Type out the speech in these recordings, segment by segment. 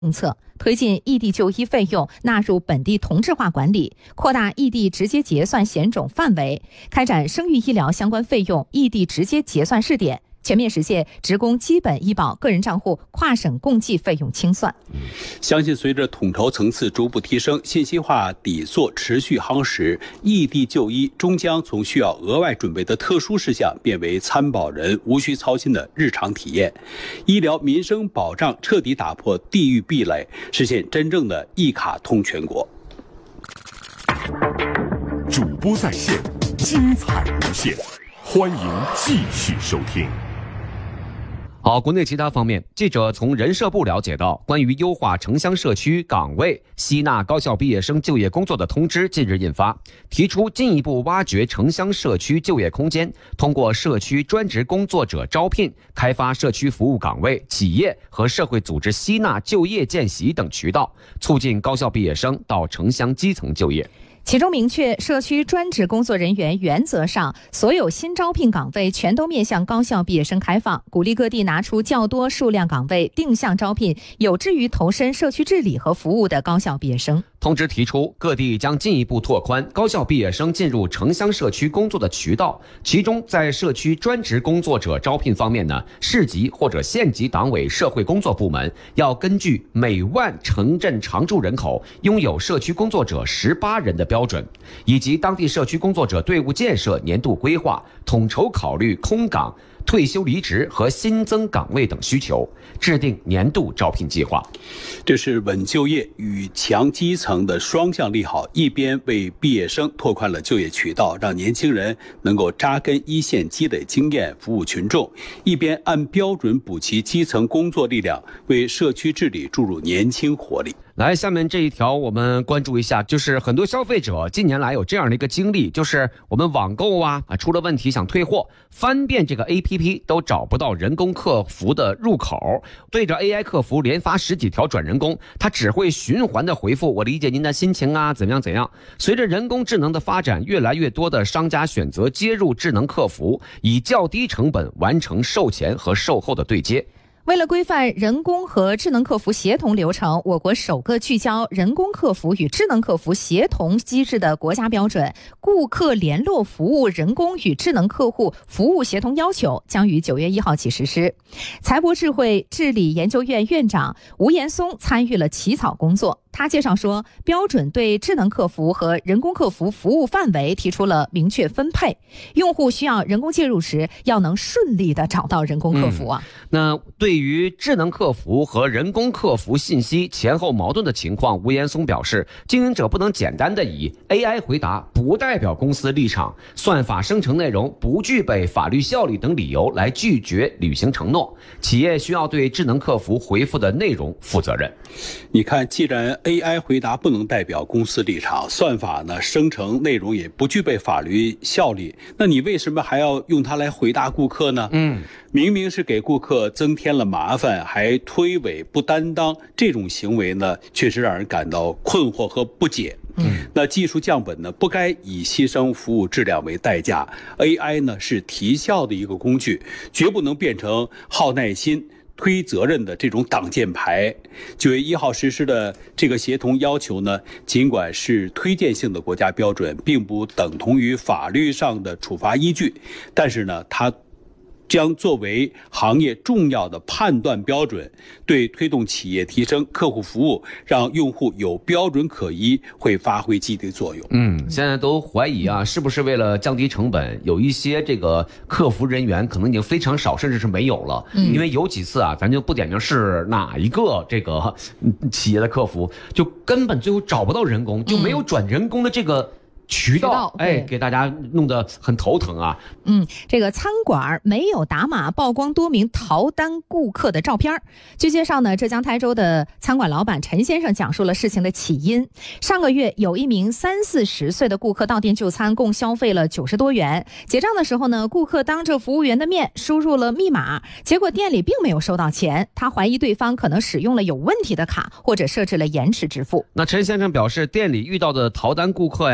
政策，推进异地就医费用纳入本地同质化管理，扩大异地直接结算险种范围，开展生育医疗相关费用异地直接结算试点，全面实现职工基本医保个人账户跨省共计费用清算。 相信随着统筹层次逐步提升，信息化底座持续夯实，异地就医终将从需要额外准备的特殊事项变为参保人无需操心的日常体验。医疗民生保障彻底打破地域壁垒，实现真正的一卡通全国。 主播在线，精彩无限，欢迎继续收听。 好，国内其他方面，记者从人社部了解到，关于优化城乡社区岗位吸纳高校毕业生就业工作的通知近日印发，提出进一步挖掘城乡社区就业空间，通过社区专职工作者招聘、开发社区服务岗位、企业和社会组织吸纳就业见习等渠道，促进高校毕业生到城乡基层就业。 其中明确，社区专职工作人员原则上所有新招聘岗位全都面向高校毕业生开放，鼓励各地拿出较多数量岗位定向招聘有志于投身社区治理和服务的高校毕业生。 通知提出，各地将进一步拓宽高校毕业生进入城乡社区工作的渠道，其中在社区专职工作者招聘方面呢，市级或者县级党委社会工作部门要根据每万城镇常住人口拥有社区工作者18人的标准，以及当地社区工作者队伍建设年度规划，统筹考虑空岗、退休离职和新增岗位等需求，制定年度招聘计划。 这是稳就业与强基层的双向利好，一边为毕业生拓宽了就业渠道，让年轻人能够扎根一线积累经验服务群众，一边按标准补齐基层工作力量，为社区治理注入年轻活力。 来，下面这一条我们关注一下，就是很多消费者近年来有这样的一个经历，就是我们网购出了问题想退货，翻遍这个 APP 都找不到人工客服的入口，对着 AI 客服连发10几条转人工，他只会循环的回复我理解您的心情怎样怎样。随着人工智能的发展，越来越多的商家选择接入智能客服，以较低成本完成售前和售后的对接。 为了规范人工和智能客服协同流程，我国首个聚焦人工客服与智能客服协同机制的国家标准《顾客联络服务人工与智能客户服务协同要求》将于9月1号起实施。财博智慧治理研究院院长吴岩松参与了起草工作。他介绍说，标准对智能客服和人工客服服务范围提出了明确分配，用户需要人工介入时要能顺利的找到人工客服那对于智能客服和人工客服信息前后矛盾的情况，吴岩松表示，经营者不能简单的以 AI 回答不代表公司立场、算法生成内容不具备法律效力等理由来拒绝履行承诺，企业需要对智能客服回复的内容负责任。 你看，既然 AI 回答不能代表公司立场，算法呢生成内容也不具备法律效力，那你为什么还要用它来回答顾客呢？明明是给顾客增添了麻烦，还推诿不担当，这种行为呢，确实让人感到困惑和不解。那技术降本呢，不该以牺牲服务质量为代价。AI 呢是提效的一个工具，绝不能变成耗耐心、推责任的这种挡箭牌。9月1号实施的这个协同要求呢，尽管是推荐性的国家标准，并不等同于法律上的处罚依据，但是呢，它将作为行业重要的判断标准，对推动企业提升客户服务，让用户有标准可依，会发挥积极作用。 现在都怀疑是不是为了降低成本，有一些这个客服人员可能已经非常少，甚至是没有了。因为有几次咱就不点名是哪一个这个企业的客服，就根本最后找不到人工，就没有转人工的这个渠道，给大家弄得很头疼这个餐馆没有打码曝光多名逃单顾客的照片。据介绍呢，浙江台州的餐馆老板陈先生讲述了事情的起因。上个月有一名30-40岁的顾客到店就餐，共消费了90多元。结账的时候呢，顾客当着服务员的面输入了密码，结果店里并没有收到钱。他怀疑对方可能使用了有问题的卡，或者设置了延迟支付。 那陈先生表示，店里遇到的逃单顾客衣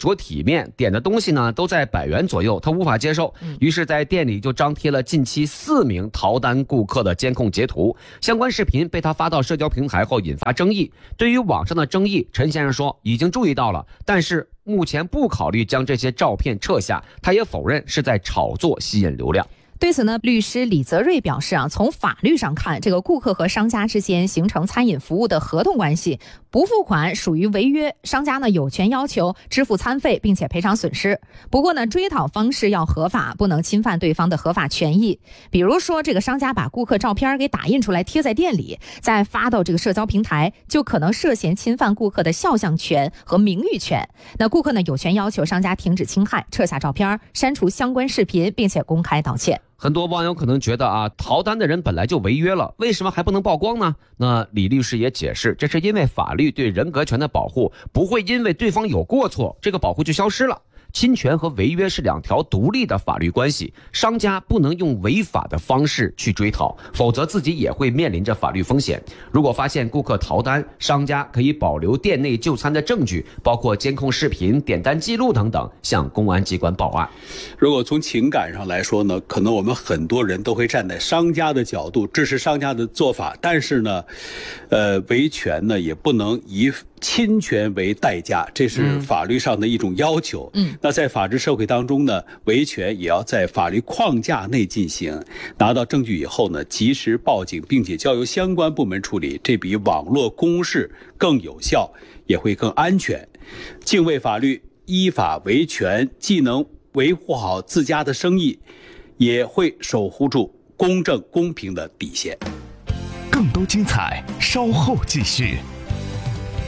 着体面，点的东西呢都在100元左右，他无法接受，于是在店里就张贴了近期4名逃单顾客的监控截图，相关视频被他发到社交平台后引发争议。对于网上的争议，陈先生说已经注意到了，但是目前不考虑将这些照片撤下，他也否认是在炒作吸引流量。 对此呢，律师李泽瑞表示从法律上看，这个顾客和商家之间形成餐饮服务的合同关系，不付款属于违约，商家呢有权要求支付餐费并且赔偿损失。不过呢，追讨方式要合法，不能侵犯对方的合法权益。比如说，这个商家把顾客照片给打印出来贴在店里，再发到这个社交平台，就可能涉嫌侵犯顾客的肖像权和名誉权。那顾客呢有权要求商家停止侵害，撤下照片，删除相关视频，并且公开道歉。 很多网友可能觉得逃单的人本来就违约了，为什么还不能曝光呢？那李律师也解释，这是因为法律对人格权的保护不会因为对方有过错，这个保护就消失了。侵权和违约是2条独立的法律关系，商家不能用违法的方式去追讨，否则自己也会面临着法律风险。如果发现顾客逃单，商家可以保留店内就餐的证据，包括监控视频、点单记录等等，向公安机关报案。 如果从情感上来说呢，可能我们很多人都会站在商家的角度支持商家的做法，但是呢，维权呢也不能以侵权为代价，这是法律上的一种要求。那在法治社会当中呢，维权也要在法律框架内进行，拿到证据以后呢，及时报警，并且交由相关部门处理，这比网络公示更有效，也会更安全。敬畏法律，依法维权，既能维护好自家的生意，也会守护住公正公平的底线。 更多精彩，稍后继续。